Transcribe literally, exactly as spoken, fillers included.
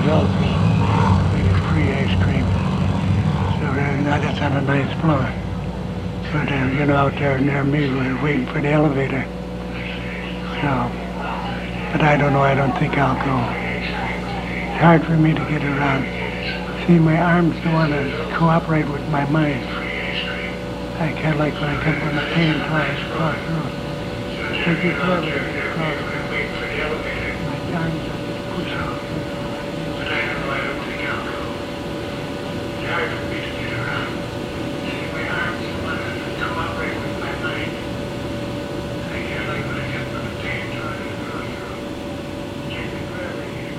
adult. Like free ice cream. So then that's on a ninth floor. But uh, you know, out there near me, we're waiting for the elevator. So, but I don't know. I don't think I'll go. It's hard for me to get around. See, my arms don't want to cooperate with my mind. I can't like when I come from the pain class across the road. Take your clever across.